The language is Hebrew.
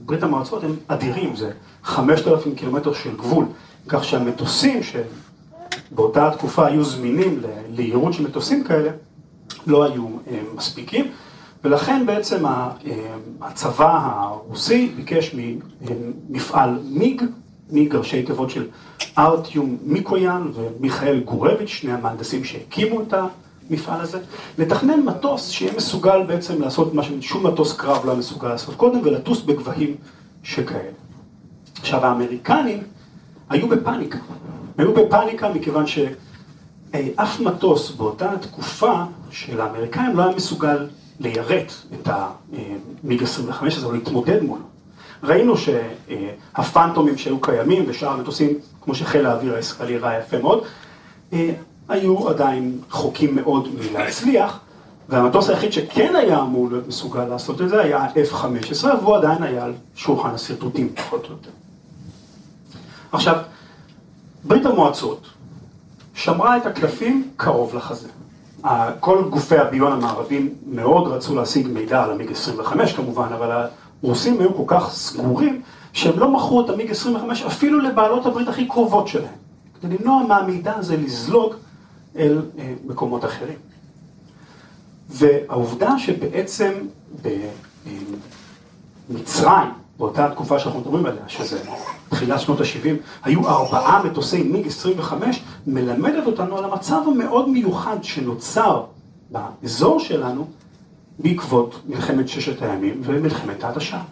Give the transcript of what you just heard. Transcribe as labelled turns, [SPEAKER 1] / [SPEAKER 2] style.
[SPEAKER 1] ברית המועצות הם אדירים, זה 5,000 קילומטר של גבול, כך שהמטוסים שבאותה תקופה היו זמינים ליירוט של מטוסים כאלה, לא היו מספיקים, ולכן בעצם הצבא הרוסי ביקש ממפעל מיג, ראשי תיבות של ארטיום מיקויאן ומיכאל גורביץ', שני המהנדסים שהקימו את המפעל הזה, לתכנן מטוס שיהיה מסוגל בעצם לעשות מה ששום מטוס קרב לא מסוגל לעשות קודם, ולטוס בגבהים שכאלה. עכשיו, האמריקנים היו בפאניקה. היו בפאניקה מכיוון שאף מטוס באותה תקופה של האמריקאים לא היה מסוגל ליירט את המיג 25 הזה או להתמודד מולו. ראינו שהפנטומים שהיו קיימים ושאר המטוסים, כמו שחיל האוויר הישראלי ראה יפה מאוד, היו עדיין חוקים מאוד מלהצליח, והמטוס היחיד שכן היה אמור להיות מסוגל לעשות את זה היה F-15, והוא עדיין היה על שולחן הסרטוטים פחות או יותר. עכשיו, ברית המועצות שמרה את הקלפים קרוב לחזה. כל גופי הביון המערבים מאוד רצו להשיג מידע על המיג 25 כמובן, אבל הרוסים היו כל כך סגורים שהם לא מכרו את המיג 25 אפילו לבעלות הברית הכי קרובות שלהם, כדי למנוע מהמידע הזה לזלוג אל מקומות אחרים. והעובדה שבעצם במצרים, באותה תקופה שאנחנו מדברים עליה, שזה תחילת שנות ה-70, היו 4 מטוסי מיג 25, מלמדת אותנו על המצב המאוד מיוחד שנוצר באזור שלנו בעקבות מלחמת ששת הימים ומלחמת ההתשה.